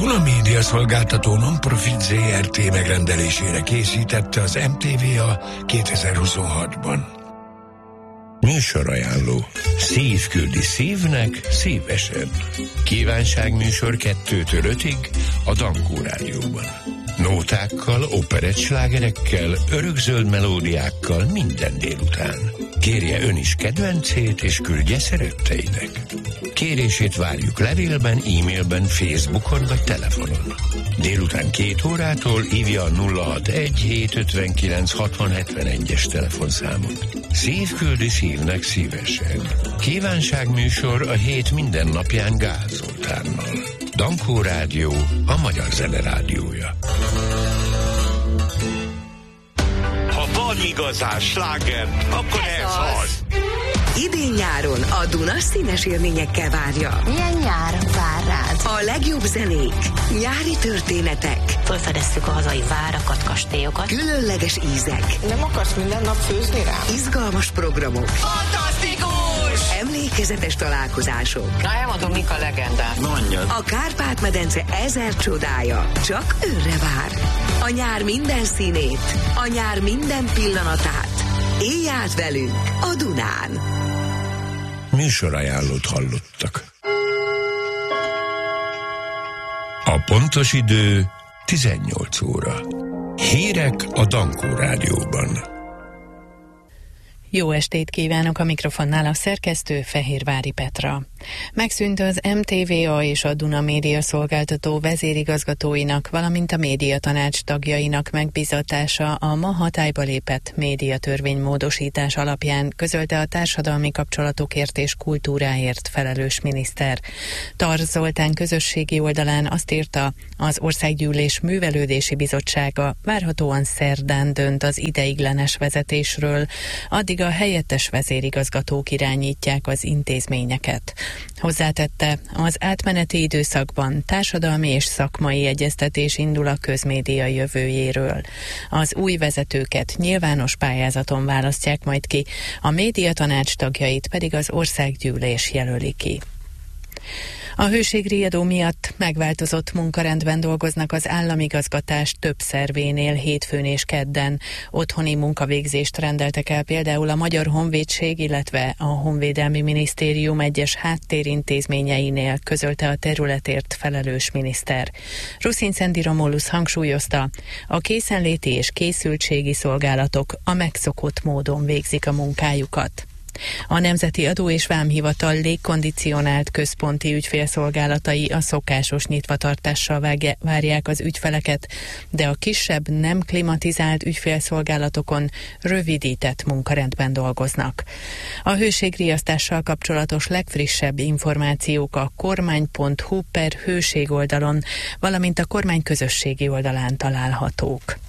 Duna Média Szolgáltató non-profit ZRT megrendelésére készítette az MTVA 2026-ban. Műsorajánló. Szív küldi szívnek szívesen. Kívánságműsor 2-től 5-ig a Dankó Rádióban. Nótákkal, operettslágerekkel, örökzöld melódiákkal minden délután. Kérje ön is kedvencét, és küldje szeretteinek. Kérését várjuk levélben, e-mailben, Facebookon vagy telefonon. Délután 2 órától hívja a 061-759-6071-es telefonszámot. Szív küldi szívnek szívesen. Kívánságműsor a hét minden napján Gál Zoltánnal. Dankó Rádió, a magyar zene rádiója. Ha van igazán sláger, akkor ez az. Idén-nyáron a Duna színes élményekkel várja. Milyen nyár vár rád? A legjobb zenék, nyári történetek, Fölfedezzük a hazai várakat, kastélyokat. különleges ízek, Nem akarsz minden nap főzni rám? izgalmas programok, Fantasztikus! emlékezetes találkozások. Na, elmondom, mik a legendák. Mondjad. A Kárpát-medence 1000 csodája csak önre vár. A nyár minden színét, a nyár minden pillanatát. Élj át velünk a Dunán. Műsorajánlót hallottak. A pontos idő 18 óra. Hírek a Dankó Rádióban. Jó estét kívánok, a mikrofonnál a szerkesztő Fehérvári Petra. Megszűnt az MTVA és a Duna Média Szolgáltató vezérigazgatóinak, valamint a médiatanács tagjainak megbízatása a ma hatályba lépett médiatörvénymódosítás alapján, közölte a társadalmi kapcsolatokért és kultúráért felelős miniszter. Tarz Zoltán közösségi oldalán azt írta, az Országgyűlés Művelődési Bizottsága várhatóan szerdán dönt az ideiglenes vezetésről, addig a helyettes vezérigazgatók irányítják az intézményeket. Hozzátette, az átmeneti időszakban társadalmi és szakmai egyeztetés indul a közmédia jövőjéről. Az új vezetőket nyilvános pályázaton választják majd ki, a médiatanács tagjait pedig az Országgyűlés jelöli ki. A hőségriadó miatt megváltozott munkarendben dolgoznak az államigazgatás több szervénél hétfőn és kedden. Otthoni munkavégzést rendeltek el például a Magyar Honvédség, illetve a Honvédelmi Minisztérium egyes háttérintézményeinél, közölte a területért felelős miniszter. Ruszinszendi Romulus hangsúlyozta, a készenléti és készültségi szolgálatok a megszokott módon végzik a munkájukat. A Nemzeti Adó- és Vámhivatal légkondicionált központi ügyfélszolgálatai a szokásos nyitvatartással várják az ügyfeleket, de a kisebb, nem klimatizált ügyfélszolgálatokon rövidített munkarendben dolgoznak. A hőségriasztással kapcsolatos legfrissebb információk a kormány.hu/hőség oldalon, valamint a kormány közösségi oldalán találhatók.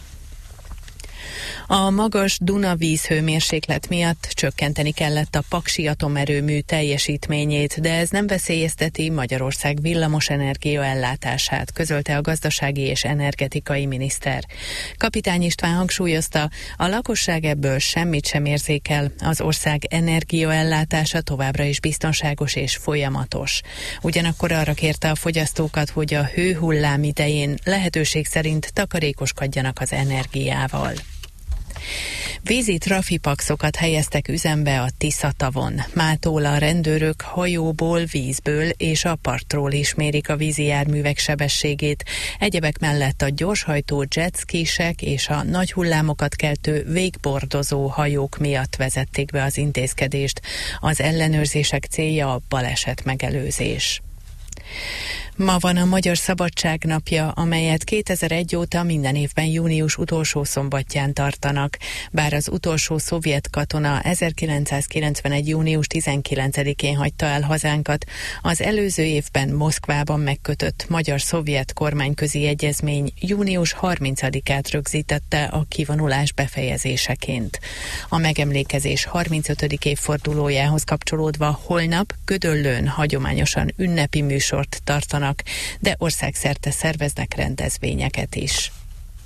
A magas Duna vízhőmérséklet miatt csökkenteni kellett a Paksi atomerőmű teljesítményét, de ez nem veszélyezteti Magyarország villamosenergia ellátását, közölte a gazdasági és energetikai miniszter. Kapitány István hangsúlyozta, a lakosság ebből semmit sem érzékel, az ország energiaellátása továbbra is biztonságos és folyamatos. Ugyanakkor arra kérte a fogyasztókat, hogy a hőhullám idején lehetőség szerint takarékoskodjanak az energiával. Vízi trafipaxokat helyeztek üzembe a Tisza-tavon. Mától a rendőrök hajóból, vízből és a partról is mérik a vízi járművek sebességét. Egyebek mellett a gyorshajtó jetskisek és a nagy hullámokat keltő végbordozó hajók miatt vezették be az intézkedést. Az ellenőrzések célja a baleset megelőzés. Ma van a Magyar Szabadság napja, amelyet 2001 óta minden évben június utolsó szombatján tartanak. Bár az utolsó szovjet katona 1991. június 19-én hagyta el hazánkat, az előző évben Moszkvában megkötött magyar-szovjet kormányközi egyezmény június 30-át rögzítette a kivonulás befejezéseként. A megemlékezés 35. évfordulójához kapcsolódva holnap Gödöllőn hagyományosan ünnepi műsort tartanak, de országszerte szerveznek rendezvényeket is.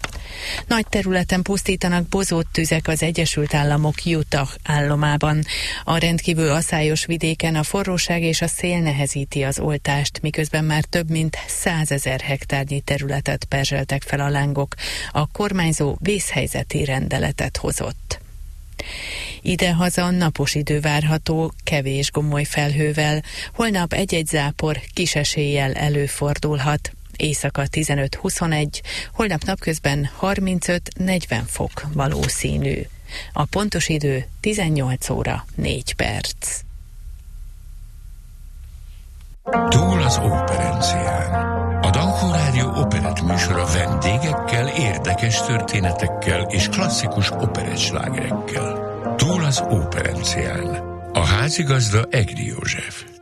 Nagy területen pusztítanak bozott tüzek az Egyesült Államok Utah államában. A rendkívül aszályos vidéken a forróság és a szél nehezíti az oltást, miközben már több mint 100 000 hektárnyi területet perzseltek fel a lángok. A kormányzó vészhelyzeti rendeletet hozott. Idehaza napos idő várható, kevés gomoly felhővel, holnap egy-egy zápor kis eséllyel előfordulhat. Éjszaka 15-21, holnap napközben 35-40 fok valószínű. A pontos idő 18 óra 4 perc. Túl az operencián. A Dankó Rádió operett műsora vendégekkel, érdekes történetekkel és klasszikus operettslágerekkel. Túl az operencián. A házigazda Egri József.